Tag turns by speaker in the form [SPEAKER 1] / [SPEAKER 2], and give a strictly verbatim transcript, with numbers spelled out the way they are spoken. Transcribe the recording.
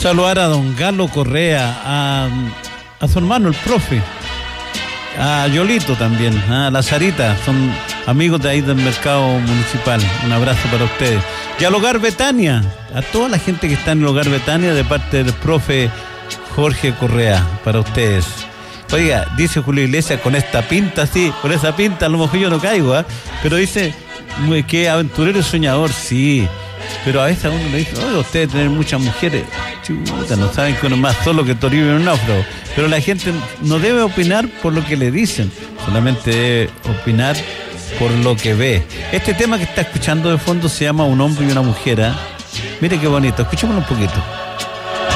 [SPEAKER 1] Saludar a don Galo Correa, a, a su hermano, el profe, a Yolito también, a la Sarita, son amigos de ahí del mercado municipal. Un abrazo para ustedes. Y al Hogar Betania, a toda la gente que está en el Hogar Betania de parte del profe Jorge Correa, para ustedes. Oiga, dice Julio Iglesias, con esta pinta, sí, con esa pinta a lo mejor yo no caigo, ¿eh? Pero dice que aventurero y soñador, sí. Pero a veces a uno le dice, oye, ustedes tienen muchas mujeres, chuta, no saben que uno es más solo que Toribio en un náufrago. Pero la gente no debe opinar por lo que le dicen, solamente debe opinar por lo que ve. Este tema que está escuchando de fondo se llama Un hombre y una mujer, ¿eh? Mire qué bonito, escuchémoslo un poquito.